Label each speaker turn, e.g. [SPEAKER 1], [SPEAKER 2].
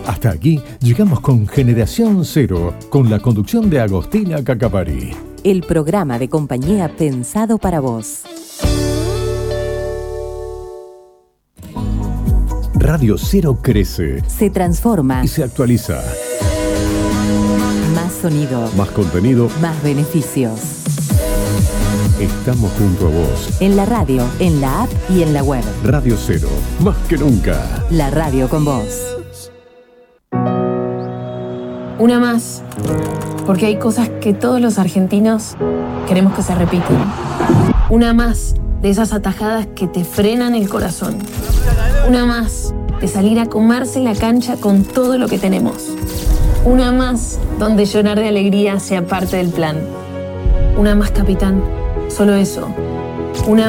[SPEAKER 1] Hasta aquí llegamos con Generación Cero, con la conducción de Agostina Cacapari.
[SPEAKER 2] El programa de compañía pensado para vos.
[SPEAKER 1] Radio Cero crece,
[SPEAKER 2] se transforma
[SPEAKER 1] y se actualiza.
[SPEAKER 2] Más sonido,
[SPEAKER 1] más contenido,
[SPEAKER 2] más beneficios.
[SPEAKER 1] Estamos junto a vos.
[SPEAKER 2] En la radio, en la app y en la web.
[SPEAKER 1] Radio Cero, más que nunca.
[SPEAKER 2] La radio con vos.
[SPEAKER 3] Una más, porque hay cosas que todos los argentinos queremos que se repitan. Una más de esas atajadas que te frenan el corazón. Una más de salir a comerse la cancha con todo lo que tenemos. Una más donde llorar de alegría sea parte del plan. Una más, capitán. Solo eso